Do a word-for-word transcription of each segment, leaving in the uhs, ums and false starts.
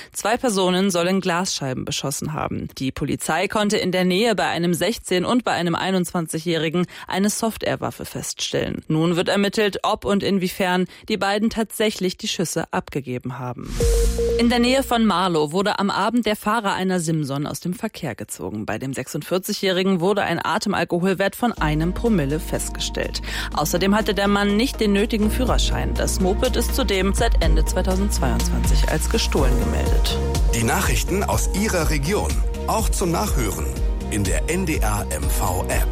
Zwei Personen sollen Glasscheiben beschossen haben. Die Polizei konnte in der Nähe bei einem sechzehn- und bei einem einundzwanzigjährigen eine Softwarewaffe feststellen. Nun wird ermittelt, ob und inwiefern die beiden tatsächlich die Schüsse abgegeben haben. In der Nähe von Marlow wurde am Abend der Fahrer einer Simson aus dem Verkehr gezogen. Bei dem sechsundvierzigjährigen wurde ein Atemalkoholwert von einem Promille festgestellt. Außerdem hatte der Mann nicht den nötigen Führerschein. Das Moped ist zudem seit Ende zweitausendzweiundzwanzig als gestohlen gemeldet. Die Nachrichten aus Ihrer Region, auch zum Nachhören in der N D R M V App.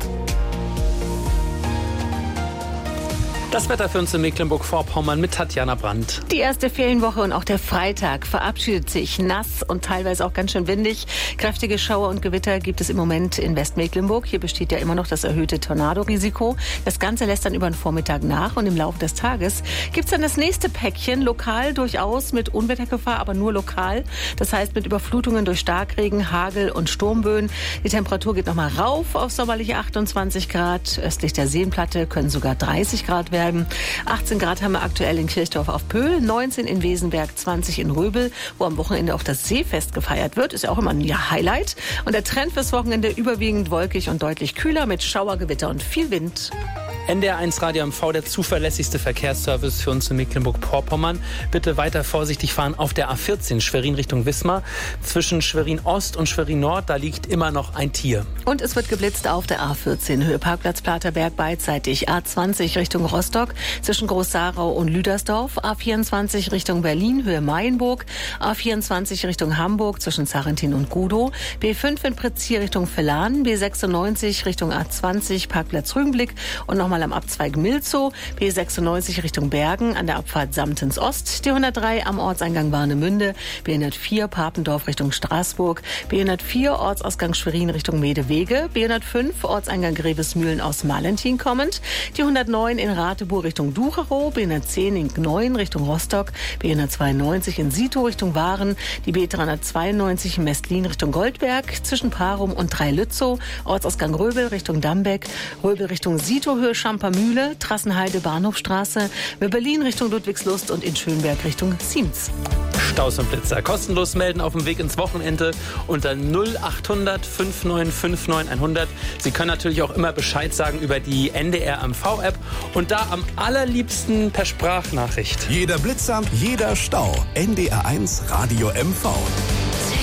Das Wetter für uns in Mecklenburg-Vorpommern mit Tatjana Brandt. Die erste Ferienwoche und auch der Freitag verabschiedet sich nass und teilweise auch ganz schön windig. Kräftige Schauer und Gewitter gibt es im Moment in Westmecklenburg. Hier besteht ja immer noch das erhöhte Tornadorisiko. Das Ganze lässt dann über den Vormittag nach und im Laufe des Tages gibt es dann das nächste Päckchen. Lokal durchaus mit Unwettergefahr, aber nur lokal. Das heißt mit Überflutungen durch Starkregen, Hagel und Sturmböen. Die Temperatur geht nochmal rauf auf sommerliche achtundzwanzig Grad. Östlich der Seenplatte können sogar dreißig Grad werden. achtzehn Grad haben wir aktuell in Kirchdorf auf Pöhl, neunzehn in Wesenberg, zwanzig in Röbel, wo am Wochenende auch das Seefest gefeiert wird. Ist ja auch immer ein Highlight. Und der Trend fürs Wochenende überwiegend wolkig und deutlich kühler mit Schauergewitter und viel Wind. N D R eins Radio M V, der zuverlässigste Verkehrsservice für uns in Mecklenburg-Vorpommern. Bitte weiter vorsichtig fahren auf der A vierzehn Schwerin Richtung Wismar. Zwischen Schwerin Ost und Schwerin Nord, da liegt immer noch ein Tier. Und es wird geblitzt auf der A vierzehn, Höhe Parkplatz Platerberg beidseitig. A zwanzig Richtung Rostock, zwischen Groß-Sarau und Lüdersdorf. A vierundzwanzig Richtung Berlin, Höhe Mayenburg. A vierundzwanzig Richtung Hamburg, zwischen Sarrentin und Gudow. B fünf in Pritzkir Richtung Villan. B sechsundneunzig Richtung A zwanzig, Parkplatz Rügenblick. Und nochmal am Abzweig Milzow, B sechsundneunzig Richtung Bergen, an der Abfahrt Samtens Ost, D hundertdrei am Ortseingang Warnemünde, B hundertvier Papendorf Richtung Straßburg, B hundertvier Ortsausgang Schwerin Richtung Medewege, B hundertfünf Ortseingang Grevesmühlen aus Malentin kommend, D hundertneun in Rathebourg Richtung Ducherow, B hundertzehn in Gneuen Richtung Rostock, B hundertzweiundneunzig in Sitow Richtung Waren, die B dreihundertzweiundneunzig in Mestlin Richtung Goldberg, zwischen Parum und Dreilützow, Ortsausgang Röbel Richtung Dambeck, Röbel Richtung Sitow, Höhe Schampermühle, Trassenheide, Bahnhofstraße, Berlin Richtung Ludwigslust und in Schönberg Richtung Siemens. Staus und Blitzer kostenlos melden auf dem Weg ins Wochenende unter null achthundert fünfundneunzig neunundfünfzig hundert. Sie können natürlich auch immer Bescheid sagen über die N D R M V App und da am allerliebsten per Sprachnachricht. Jeder Blitzer, jeder Stau. N D R eins Radio M V.